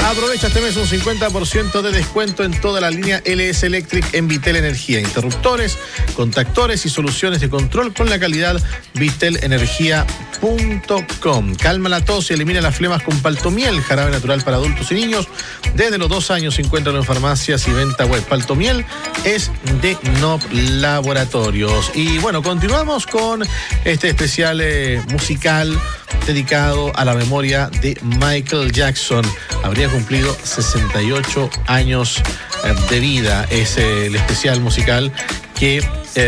Aprovecha este mes un 50% de descuento en toda la línea LS Electric en Vitel Energía. Interruptores, contactores y soluciones de control con la calidad vitelenergia.com. Calma la tos y elimina las flemas con Paltomiel, jarabe natural para adultos y niños. Desde los 2 años se encuentran en farmacias y venta web. Paltomiel es de Nob Laboratorios. Y bueno, continuamos con este especial musical dedicado a la memoria de Michael Jackson. Habría cumplido 68 años de vida. Es el especial musical que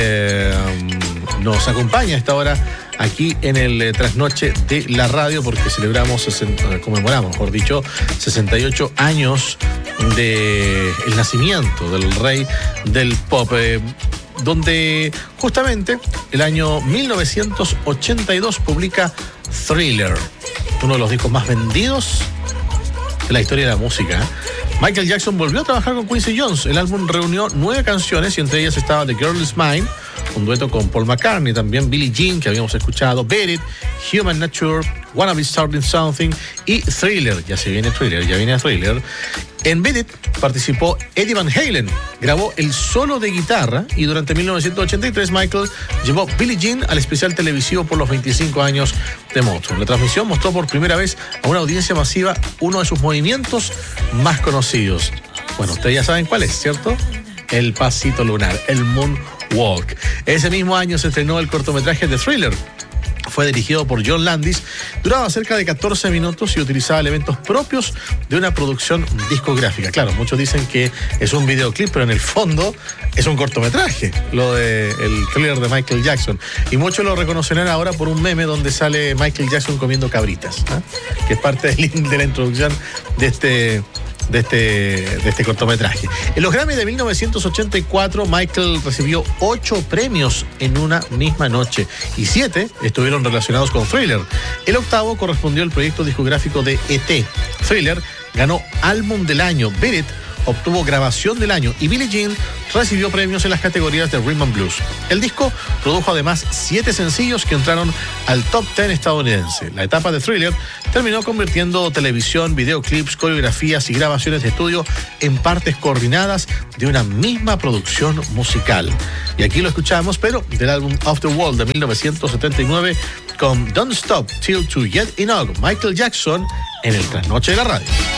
nos acompaña a esta hora aquí en el trasnoche de la radio, porque conmemoramos, mejor dicho, 68 años del nacimiento del rey del pop, donde justamente el año 1982 publica Thriller, uno de los discos más vendidos de la historia de la música. Michael Jackson volvió a trabajar con Quincy Jones. El álbum reunió 9 canciones y entre ellas estaba The Girl Is Mine, un dueto con Paul McCartney, también Billie Jean, que habíamos escuchado, Beat It, Human Nature, Wanna Be Starting Something y Thriller. Ya viene Thriller. En Beat It participó Eddie Van Halen, grabó el solo de guitarra y durante 1983 Michael llevó Billie Jean al especial televisivo por los 25 años de Motown. La transmisión mostró por primera vez a una audiencia masiva uno de sus movimientos más conocidos. Bueno, ustedes ya saben cuál es, ¿cierto? El pasito lunar, el moonwalk. Ese mismo año se estrenó el cortometraje de Thriller. Fue dirigido por John Landis, duraba cerca de 14 minutos y utilizaba elementos propios de una producción discográfica. Claro, muchos dicen que es un videoclip, pero en el fondo es un cortometraje, lo de el Thriller de Michael Jackson. Y muchos lo reconocerán ahora por un meme donde sale Michael Jackson comiendo cabritas, que es parte de la introducción de este cortometraje. En los Grammy de 1984, Michael recibió 8 premios en una misma noche y 7 estuvieron relacionados con Thriller. El octavo correspondió al proyecto discográfico de E.T. Thriller ganó Álbum del Año, Beat It obtuvo Grabación del Año y Billie Jean recibió premios en las categorías de Rhythm and Blues. El disco produjo además 7 sencillos que entraron al top 10 estadounidense. La etapa de Thriller terminó convirtiendo televisión, videoclips, coreografías y grabaciones de estudio en partes coordinadas de una misma producción musical. Y aquí lo escuchamos, pero del álbum Off the Wall de 1979 con Don't Stop Till To Get Enough, Michael Jackson en el trasnoche de la radio.